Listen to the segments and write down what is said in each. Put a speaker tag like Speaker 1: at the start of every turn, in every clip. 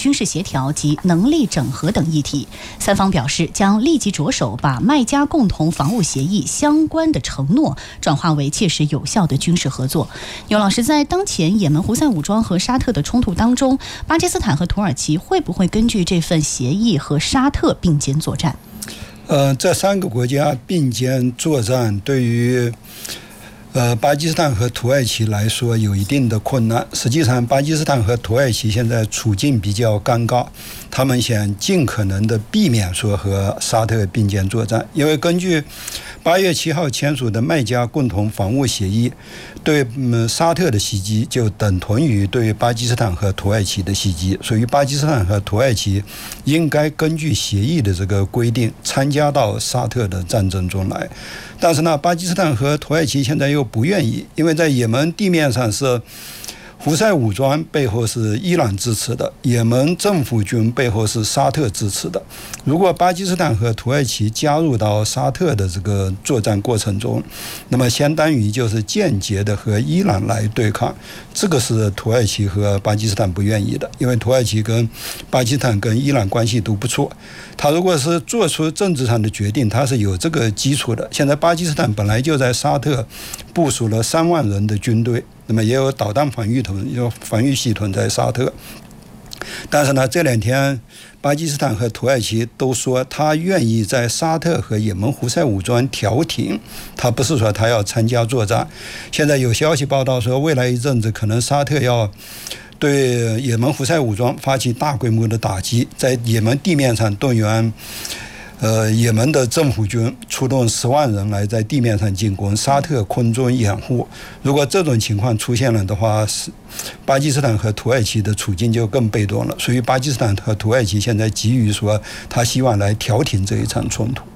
Speaker 1: 军事协调及能力整合等议题。三方表示将立即着手把麦加共同防务协议相关的承诺转化为切实有效的军事合作。牛老师，在当前也门胡塞武装和沙特的冲突当中，巴基斯坦和土耳其会不会根据这份协议和沙特并肩作战？
Speaker 2: 这三个国家并肩作战对于巴基斯坦和土耳其来说有一定的困难。实际上巴基斯坦和土耳其现在处境比较尴尬，他们想尽可能的避免说和沙特并肩作战，因为根据8月7号签署的麦加共同防务协议，对沙特的袭击就等同于对巴基斯坦和土耳其的袭击，所以巴基斯坦和土耳其应该根据协议的这个规定参加到沙特的战争中来。但是呢，巴基斯坦和土耳其现在又不愿意，因为在也门地面上是胡塞武装背后是伊朗支持的，也门政府军背后是沙特支持的。如果巴基斯坦和土耳其加入到沙特的这个作战过程中，那么相当于就是间接的和伊朗来对抗，这个是土耳其和巴基斯坦不愿意的，因为土耳其跟巴基斯坦跟伊朗关系都不错，他如果是做出政治上的决定，他是有这个基础的。现在巴基斯坦本来就在沙特部署了3万人的军队，那么也有导弹防御系统在沙特，但是呢，这2天巴基斯坦和土耳其都说他愿意在沙特和也门胡塞武装调停，他不是说他要参加作战。现在有消息报道说，未来一阵子可能沙特要对也门胡塞武装发起大规模的打击，在也门地面上动员也门的政府军出动10万人来在地面上进攻，沙特空中掩护。如果这种情况出现了的话，巴基斯坦和土耳其的处境就更被动了。所以巴基斯坦和土耳其现在急于说，他希望来调停这一场冲突。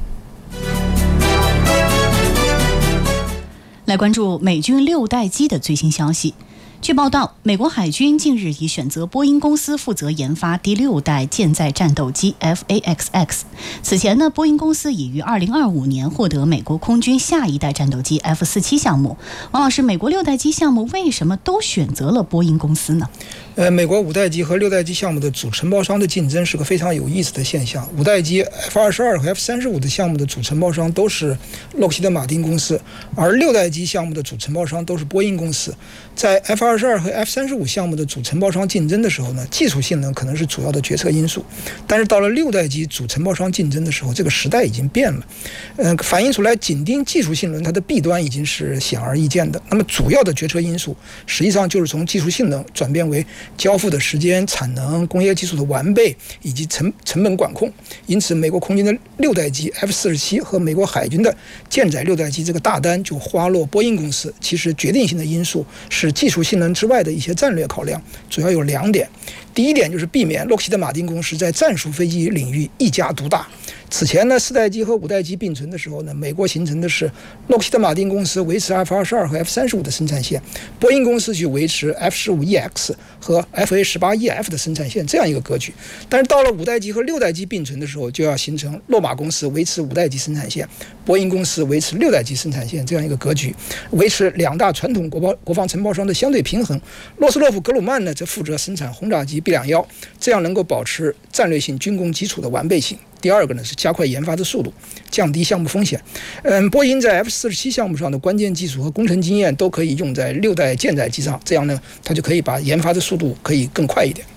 Speaker 1: 来关注美军6代机的最新消息。据报道，美国海军近日已选择波音公司负责研发第6代舰载战斗机 FAXX。此前呢，波音公司已于2025年获得美国空军下一代战斗机 F-47项目。王老师，美国6代机项目为什么都选择了波音公司呢？
Speaker 3: 美国5代机和6代机项目的主承包商的竞争是个非常有意思的现象。5代机 F-22 和 F-35的项目的主承包商都是洛克希德马丁公司，而6代机项目的主承包商都是波音公司。在 F-22 和 F-35项目的主承包商竞争的时候呢，技术性能可能是主要的决策因素，但是到了6代机主承包商竞争的时候，这个时代已经变了，反映出来紧盯技术性能它的弊端已经是显而易见的。那么主要的决策因素实际上就是从技术性能转变为交付的时间、产能、工业技术的完备以及成本管控。因此美国空军的6代机 F-47 和美国海军的舰载6代机这个大单就花落波音公司。其实决定性的因素是技术性能之外的一些战略考量，主要有2点。第一点就是避免洛克希德马丁公司在战术飞机领域一家独大。此前呢，4代机和5代机并存的时候呢，美国形成的是洛克希德马丁公司维持 F-22 和 F-35的生产线，波音公司去维持 F-15EX 和 FA-18EF 的生产线，这样一个格局。但是到了5代机和6代机并存的时候，就要形成洛马公司维持5代机生产线，波音公司维持6代机生产线，这样一个格局，维持2大传统国防承包商的相对平衡。洛斯洛夫格鲁曼呢，则负责生产轰炸机 B-21，这样能够保持战略性军工基础的完备性。第二个呢是加快研发的速度，降低项目风险。波音在 F-47项目上的关键技术和工程经验都可以用在6代舰载机上，这样呢，它就可以把研发的速度可以更快一点。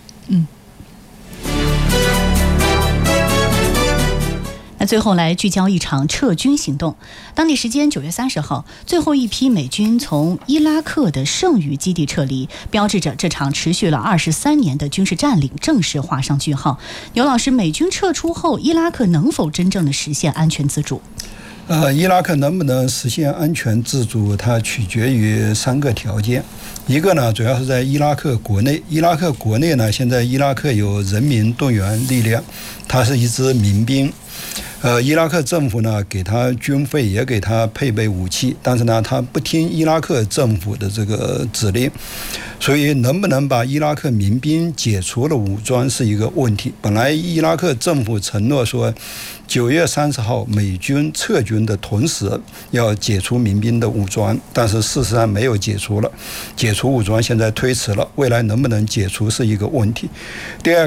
Speaker 1: 那最后来聚焦一场撤军行动。当地时间9月30号，最后一批美军从伊拉克的剩余基地撤离，标志着这场持续了23年的军事占领正式画上句号。牛老师，美军撤出后，伊拉克能否真正的实现安全自主？
Speaker 2: 伊拉克能不能实现安全自主，它取决于3个条件。一个呢，主要是在伊拉克国内。伊拉克国内呢，现在伊拉克有人民动员力量，它是一支民兵。伊拉克政府呢，给他军费，也给他配备武器，但是呢，他不听伊拉克政府的这个指令，所以能不能把伊拉克民兵解除了武装是一个问题。本来伊拉克政府承诺说9月30号美军撤军的同时要解除民兵的武装，但是事实上没有解除了，解除武装现在推迟了，未来能不能解除是一个问题。第二